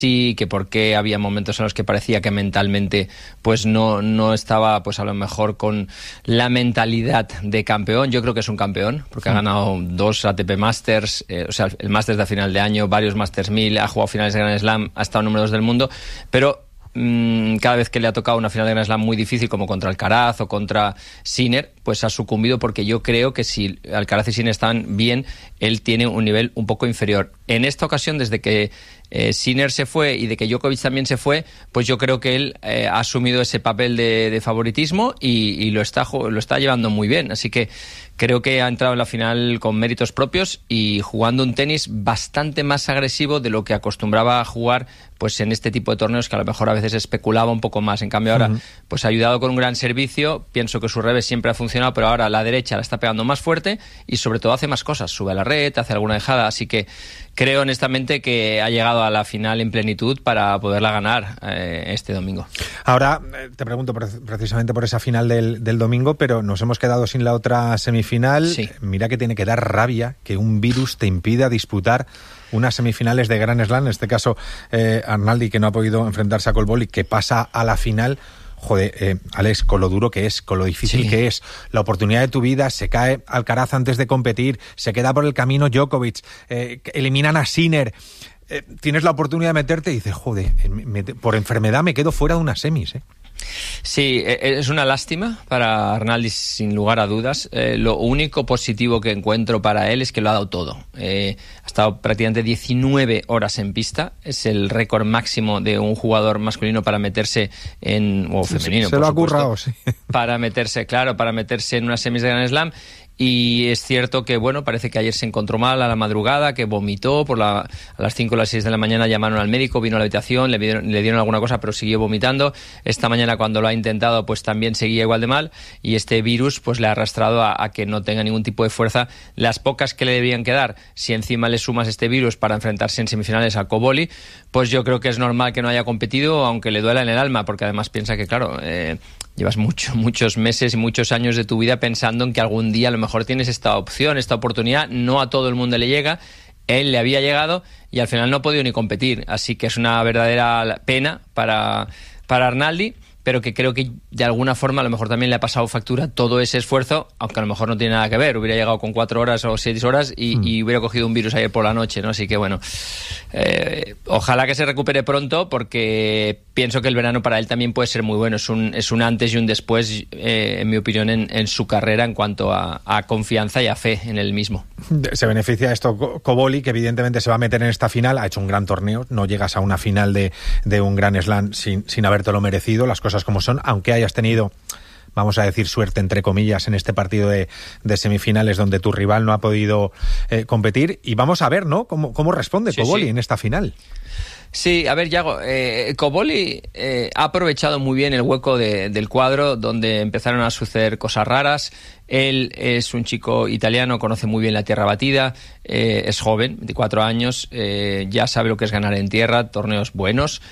sí, que por qué había momentos en los que parecía que mentalmente pues no estaba pues a lo mejor con la mentalidad de campeón. Yo creo que es un campeón, porque ha ganado 2 ATP Masters, o sea, el Masters de final de año, varios Masters 1000, ha jugado finales de Grand Slam, ha estado número 2 del mundo, pero cada vez que le ha tocado una final de Grand Slam muy difícil, como contra Alcaraz o contra Sinner, pues ha sucumbido, porque yo creo que si Alcaraz y Sinner están bien, él tiene un nivel un poco inferior. En esta ocasión, desde que Sinner se fue y de que Djokovic también se fue, pues yo creo que él ha asumido ese papel de favoritismo y lo está llevando muy bien. Así que creo que ha entrado en la final con méritos propios y jugando un tenis bastante más agresivo de lo que acostumbraba a jugar pues en este tipo de torneos, que a lo mejor a veces especulaba un poco más. En cambio ahora pues ha ayudado con un gran servicio. Pienso que su revés siempre ha funcionado, pero ahora la derecha la está pegando más fuerte y sobre todo hace más cosas, sube a la red, hace alguna dejada, así que creo honestamente que ha llegado a la final en plenitud para poderla ganar este domingo. Ahora te pregunto precisamente por esa final del domingo, pero nos hemos quedado sin la otra semifinal. Sí. Mira que tiene que dar rabia que un virus te impida disputar unas semifinales de Grand Slam, en este caso Arnaldi, que no ha podido enfrentarse a Colboli, que pasa a la final. Joder, Alex, con lo duro que es, con lo difícil que es, la oportunidad de tu vida, se cae Alcaraz antes de competir, se queda por el camino Djokovic, eliminan a Sinner, tienes la oportunidad de meterte y dices, joder, por enfermedad me quedo fuera de unas semis, Sí, es una lástima para Arnaldi, sin lugar a dudas. Lo único positivo que encuentro para él es que lo ha dado todo. Ha estado prácticamente 19 horas en pista. Es el récord máximo de un jugador masculino para meterse o femenino, se por lo ha supuesto, currado, sí. para meterse en unas semis de Grand Slam. Y es cierto que, bueno, parece que ayer se encontró mal a la madrugada, que vomitó, a las 5 o las 6 de la mañana llamaron al médico, vino a la habitación, le dieron alguna cosa, pero siguió vomitando. Esta mañana, cuando lo ha intentado, pues también seguía igual de mal, y este virus pues le ha arrastrado a que no tenga ningún tipo de fuerza. Las pocas que le debían quedar, si encima le sumas este virus para enfrentarse en semifinales a Colboli, pues yo creo que es normal que no haya competido, aunque le duela en el alma, porque además piensa que, claro, llevas muchos meses y muchos años de tu vida pensando en que algún día a lo mejor tienes esta opción, esta oportunidad. No a todo el mundo le llega, él le había llegado y al final no ha podido ni competir, así que es una verdadera pena para Arnaldi, pero que creo que de alguna forma a lo mejor también le ha pasado factura todo ese esfuerzo, aunque a lo mejor no tiene nada que ver, hubiera llegado con 4 horas o 6 horas y hubiera cogido un virus ayer por la noche, ¿no? Así que bueno, ojalá que se recupere pronto, porque pienso que el verano para él también puede ser muy bueno. Es un antes y un después, en mi opinión, en su carrera en cuanto a confianza y a fe en él mismo. Se beneficia esto Colboli, que evidentemente se va a meter en esta final. Ha hecho un gran torneo, no llegas a una final de un Grand Slam sin habértelo merecido, las cosas como son, aunque hayas tenido, vamos a decir, suerte entre comillas en este partido de semifinales donde tu rival no ha podido competir. Y vamos a ver, ¿no?, cómo responde Colboli en esta final. Sí, a ver, Yago, Colboli ha aprovechado muy bien el hueco del cuadro, donde empezaron a suceder cosas raras. Él es un chico italiano, conoce muy bien la tierra batida, es joven, 24 años, ya sabe lo que es ganar en tierra, torneos buenos,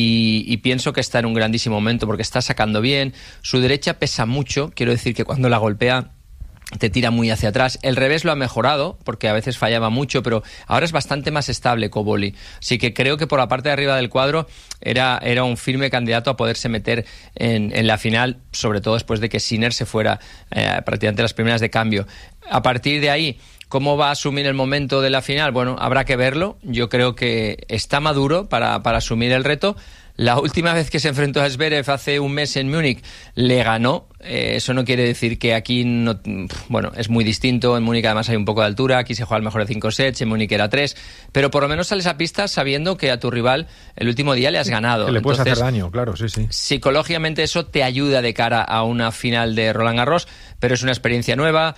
y pienso que está en un grandísimo momento porque está sacando bien. Su derecha pesa mucho, quiero decir que cuando la golpea te tira muy hacia atrás. El revés lo ha mejorado, porque a veces fallaba mucho, pero ahora es bastante más estable Colboli. Así que creo que por la parte de arriba del cuadro era un firme candidato a poderse meter en la final, sobre todo después de que Sinner se fuera prácticamente las primeras de cambio. A partir de ahí, ¿cómo va a asumir el momento de la final? Bueno, habrá que verlo. Yo creo que está maduro para asumir el reto. La última vez que se enfrentó a Zverev hace un mes en Múnich le ganó. Eso no quiere decir que aquí no... Bueno, es muy distinto. En Múnich además hay un poco de altura. Aquí se juega el mejor de 5 sets. En Múnich era 3. Pero por lo menos sales a pista sabiendo que a tu rival el último día le has ganado. Que le puedes hacer daño, claro, sí. Psicológicamente eso te ayuda de cara a una final de Roland Garros, pero es una experiencia nueva,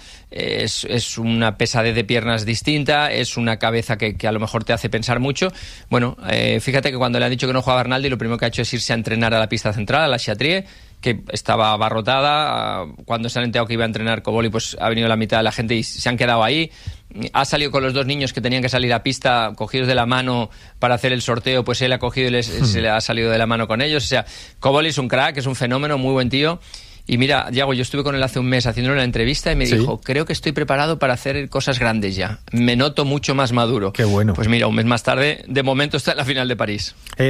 es una pesadez de piernas distinta, es una cabeza que a lo mejor te hace pensar mucho. Bueno, fíjate que cuando le han dicho que no jugaba Arnaldi, lo primero que ha hecho es irse a entrenar a la pista central, a la Chatrier, que estaba abarrotada. Cuando se han enterado que iba a entrenar Colboli, pues ha venido la mitad de la gente y se han quedado ahí. Ha salido con los 2 niños que tenían que salir a pista, cogidos de la mano para hacer el sorteo, pues él ha cogido y se le ha salido de la mano con ellos. O sea, Colboli es un crack, es un fenómeno, muy buen tío. Y mira, Yago, yo estuve con él hace un mes haciéndole una entrevista y me dijo, creo que estoy preparado para hacer cosas grandes ya. Me noto mucho más maduro. Qué bueno. Pues mira, un mes más tarde, de momento está en la final de París.